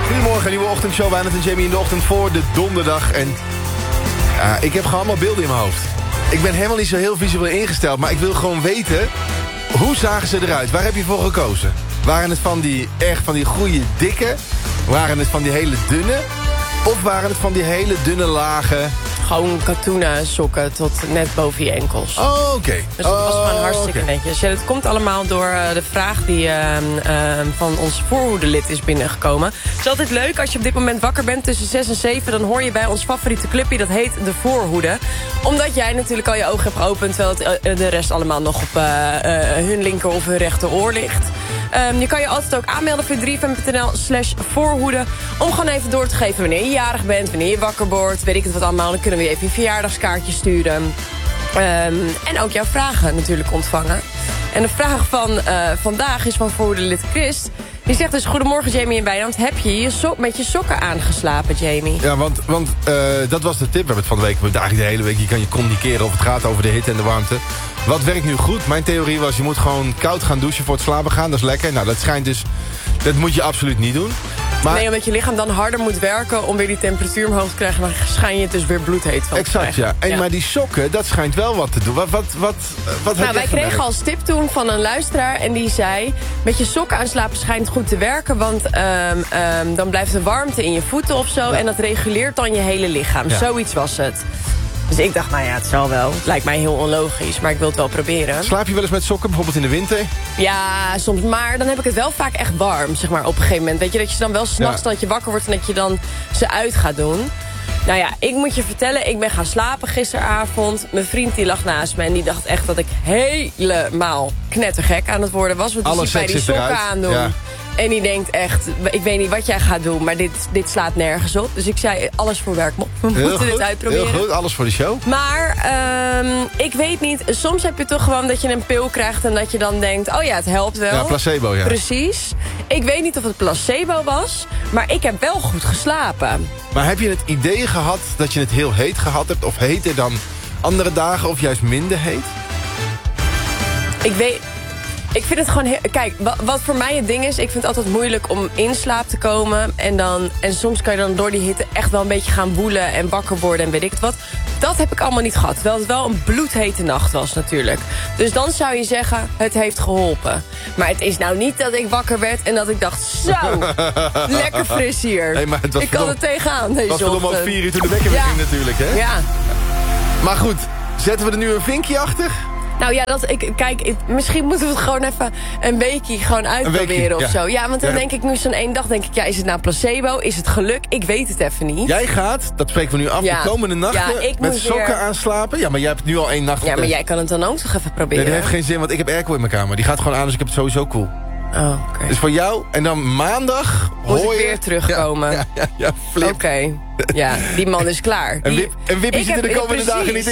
Goedemorgen, een nieuwe ochtendshow. Wijnand en Jamie in de ochtend voor de donderdag. En ik heb gewoon allemaal beelden in mijn hoofd. Ik ben helemaal niet zo heel visueel ingesteld. Maar ik wil gewoon weten, hoe zagen ze eruit? Waar heb je voor gekozen? Waren het van die goede dikke? Waren het van die hele dunne? Of waren het van die hele dunne lage? Gewoon katoenen sokken tot net boven je enkels. Oh, oké. Dus dat was gewoon hartstikke netjes. Ja, het komt allemaal door de vraag die van ons voorhoedelid is binnengekomen. Het is altijd leuk als je op dit moment wakker bent tussen 6 en 7... dan hoor je bij ons favoriete clubje, dat heet De Voorhoede. Omdat jij natuurlijk al je ogen hebt geopend... terwijl de rest allemaal nog op hun linker of hun rechteroor ligt. Je kan je altijd ook aanmelden voor 3fm.nl/voorhoede... om gewoon even door te geven wanneer je jarig bent, wanneer je wakker wordt... weet ik het wat allemaal, dan kunnen we je even een verjaardagskaartje sturen. En ook jouw vragen natuurlijk ontvangen. En de vraag van vandaag is van voorhoedelid Chris. Die zegt dus, goedemorgen Jamie en Wijnand. Heb je met je sokken aangeslapen, Jamie? Ja, want dat was de tip. We hebben het van de week, eigenlijk de hele week... je kan je communiceren of het gaat over de hitte en de warmte. Wat werkt nu goed? Mijn theorie was, je moet gewoon koud gaan douchen voor het slapen gaan. Dat is lekker. Nou, dat schijnt dus... dat moet je absoluut niet doen. Maar, nee, omdat je lichaam dan harder moet werken om weer die temperatuur omhoog te krijgen. Dan schijn je het dus weer bloedheet van te krijgen. Exact, ja. Maar die sokken, dat schijnt wel wat te doen. Wat nou, wij kregen als tip toen van een luisteraar en die zei... met je sokken aanslapen schijnt goed te werken... want dan blijft de warmte in je voeten of zo... en dat reguleert dan je hele lichaam. Ja. Zoiets was het. Dus ik dacht, nou ja, het zal wel. Het lijkt mij heel onlogisch, maar ik wil het wel proberen. Slaap je wel eens met sokken, bijvoorbeeld in de winter? Ja, soms. Maar dan heb ik het wel vaak echt warm, zeg maar, op een gegeven moment. Weet je, dat je dan wel s'nachts dat je wakker wordt... en dat je dan ze uit gaat doen. Nou ja, ik moet je vertellen, ik ben gaan slapen gisteravond. Mijn vriend die lag naast me en die dacht echt dat ik helemaal knettergek aan het worden was. Want die ziet mij die sokken aandoen. Ja. En die denkt echt, ik weet niet wat jij gaat doen, maar dit slaat nergens op. Dus ik zei, alles voor werkmop. We moeten dit uitproberen. Heel goed, alles voor de show. Maar ik weet niet, soms heb je toch gewoon dat je een pil krijgt... en dat je dan denkt, oh ja, het helpt wel. Ja, placebo, ja. Precies. Ik weet niet of het placebo was, maar ik heb wel goed geslapen. Maar heb je het idee gehad dat je het heel heet gehad hebt... of heter dan andere dagen of juist minder heet? Ik vind het gewoon... Kijk, wat voor mij het ding is... ik vind het altijd moeilijk om in slaap te komen. En soms kan je dan door die hitte echt wel een beetje gaan woelen... en wakker worden en weet ik het wat. Dat heb ik allemaal niet gehad. Terwijl het wel een bloedhete nacht was natuurlijk. Dus dan zou je zeggen, het heeft geholpen. Maar het is nou niet dat ik wakker werd... en dat ik dacht, zo, lekker fris hier. Hey, maar ik kan er tegenaan deze ochtend. Het was om 4 uur toen de wekker weer ging natuurlijk, hè? Ja. Maar goed, zetten we er nu een vinkje achter... Nou ja, misschien moeten we het gewoon even een weekje gewoon uitproberen of zo. Ja, want dan denk ik nu zo'n 1 dag, denk ik, ja, is het nou placebo? Is het geluk? Ik weet het even niet. Jij gaat, dat spreken we nu af, de komende nachten met sokken aanslapen. Ja, maar jij hebt nu al 1 nacht. Ja, maar jij kan het dan ook toch even proberen? Nee, dat heeft geen zin, want ik heb airco in mijn kamer. Die gaat gewoon aan, dus ik heb het sowieso cool. Oh, oké. Dus voor jou, en dan maandag moet ik weer terugkomen. Ja, flip. Oké. Ja, die man is klaar. En wip je er de komende dagen niet in.